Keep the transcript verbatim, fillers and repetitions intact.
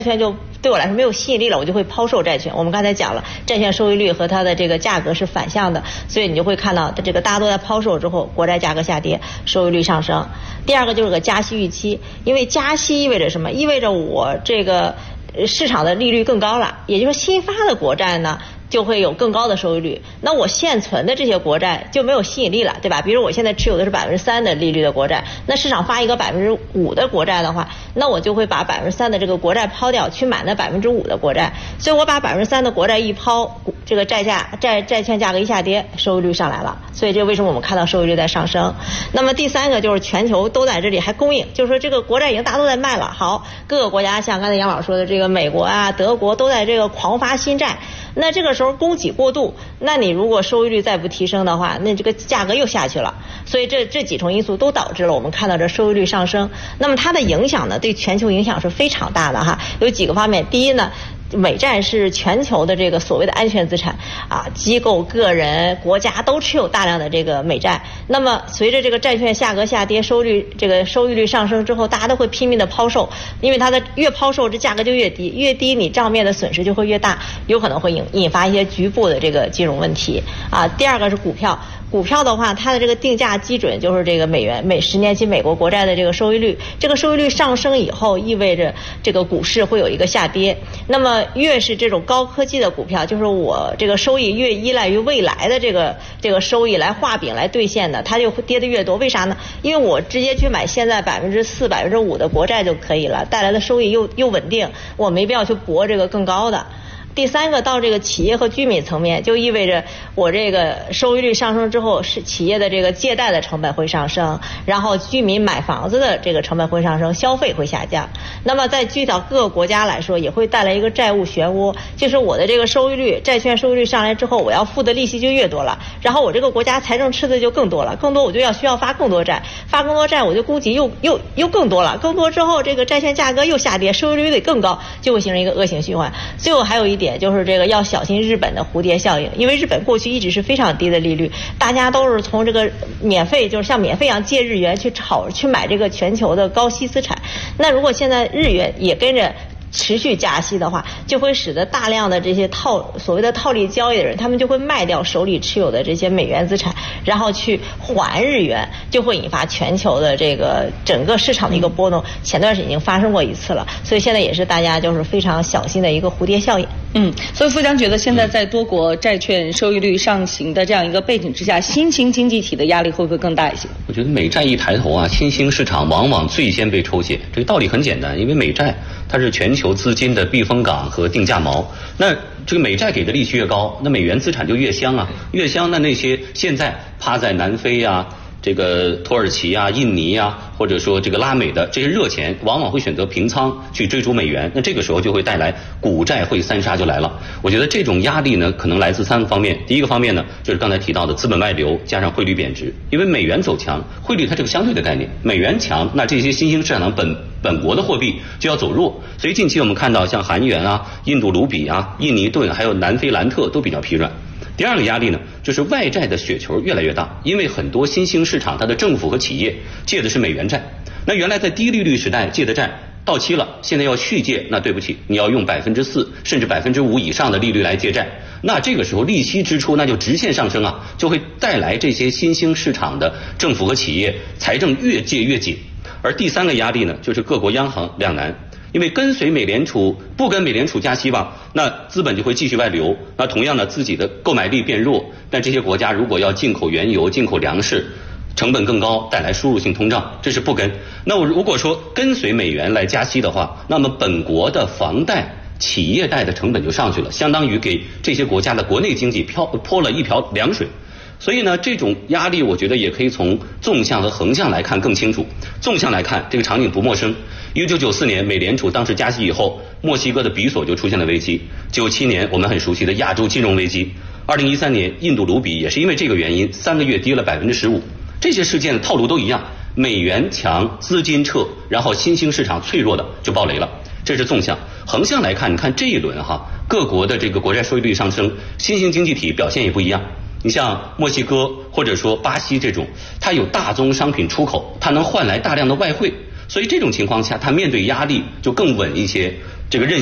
券就对我来说没有吸引力了，我就会抛售债券。我们刚才讲了，债券收益率和它的这个价格是反向的，所以你就会看到这个大家都在抛售之后，国债价格下跌，收益率上升。第二个就是个加息预期，因为加息意味着什么？意味着我这个市场的利率更高了，也就是新发的国债呢就会有更高的收益率，那我现存的这些国债就没有吸引力了，对吧？比如我现在持有的是百分之三的利率的国债，那市场发一个百分之五的国债的话，那我就会把百分之三的这个国债抛掉，去买那百分之五的国债。所以我把百分之三的国债一抛，这个债价债债券价格一下跌，收益率上来了。所以这为什么我们看到收益率在上升？那么第三个就是全球都在这里还供应，就是说这个国债已经大家都在卖了，好，各个国家像刚才杨老师说的这个美国啊、德国都在这个狂发新债。那这个时候供给过度，那你如果收益率再不提升的话，那这个价格又下去了。所以这这几重因素都导致了我们看到这收益率上升。那么它的影响呢，对全球影响是非常大的哈。有几个方面，第一呢，美债是全球的这个所谓的安全资产啊，机构、个人、国家都持有大量的这个美债。那么随着这个债券价格下跌，收益率这个收益率上升之后，大家都会拼命的抛售，因为它的越抛售，这价格就越低，越低你账面的损失就会越大，有可能会引引发一些局部的这个金融问题啊。第二个是股票。股票的话，它的这个定价基准就是这个美元每十年期美国国债的这个收益率，这个收益率上升以后，意味着这个股市会有一个下跌。那么越是这种高科技的股票，就是我这个收益越依赖于未来的这个这个收益来画饼来兑现的，它就会跌得越多。为啥呢？因为我直接去买现在百分之四、百分之五的国债就可以了，带来的收益又又稳定，我没必要去搏这个更高的。第三个到这个企业和居民层面，就意味着我这个收益率上升之后，是企业的这个借贷的成本会上升，然后居民买房子的这个成本会上升，消费会下降。那么在具体到各个国家来说，也会带来一个债务漩涡，就是我的这个收益率，债券收益率上来之后，我要付的利息就越多了，然后我这个国家财政赤字就更多了，更多我就要需要发更多债，发更多债我就供给又又又更多了，更多之后这个债券价格又下跌，收益率得更高，就会形成一个恶性循环。最后还有一点就是这个要小心日本的蝴蝶效应，因为日本过去一直是非常低的利率，大家都是从这个免费，就是像免费一样借日元去炒去买这个全球的高息资产。那如果现在日元也跟着持续加息的话，就会使得大量的这些套所谓的套利交易的人，他们就会卖掉手里持有的这些美元资产，然后去还日元，就会引发全球的这个整个市场的一个波动。前段时间已经发生过一次了，所以现在也是大家就是非常小心的一个蝴蝶效应。 嗯，所以副将觉得现在在多国债券收益率上行的这样一个背景之下，新兴经济体的压力会不会更大一些？ 我觉得美债一抬头啊，新兴市场往往最先被抽血。这个道理很简单，因为美债它是全球资金的避风港和定价锚。那这个美债给的利息越高，那美元资产就越香啊，越香。那那些现在趴在南非啊、这个土耳其啊、印尼啊，或者说这个拉美的这些热钱，往往会选择平仓去追逐美元。那这个时候就会带来股债汇三杀就来了。我觉得这种压力呢，可能来自三个方面。第一个方面呢，就是刚才提到的资本外流加上汇率贬值，因为美元走强，汇率它这个相对的概念，美元强，那这些新兴市场的本本国的货币就要走弱。所以近期我们看到像韩元啊、印度卢比啊、印尼盾还有南非兰特都比较疲软。第二个压力呢，就是外债的雪球越来越大，因为很多新兴市场它的政府和企业借的是美元债，那原来在低利率时代借的债到期了，现在要续借，那对不起，你要用百分之四甚至百分之五以上的利率来借债，那这个时候利息支出那就直线上升啊，就会带来这些新兴市场的政府和企业财政越借越紧。而第三个压力呢，就是各国央行两难。因为跟随美联储不跟美联储加息吧，那资本就会继续外流，那同样呢自己的购买力变弱，但这些国家如果要进口原油、进口粮食，成本更高，带来输入性通胀，这是不跟。那我如果说跟随美元来加息的话，那么本国的房贷、企业贷的成本就上去了，相当于给这些国家的国内经济飘泼了一瓢凉水。所以呢，这种压力我觉得也可以从纵向和横向来看更清楚。纵向来看，这个场景不陌生。一九九四年美联储当时加息以后，墨西哥的比索就出现了危机。九七年我们很熟悉的亚洲金融危机。二零一三年印度卢比也是因为这个原因，三个月跌了百分之十五。这些事件的套路都一样，美元强，资金撤，然后新兴市场脆弱的就爆雷了。这是纵向。横向来看，你看这一轮哈，各国的这个国债收益率上升，新兴经济体表现也不一样。你像墨西哥或者说巴西这种，它有大宗商品出口，它能换来大量的外汇，所以这种情况下它面对压力就更稳一些。 这个韧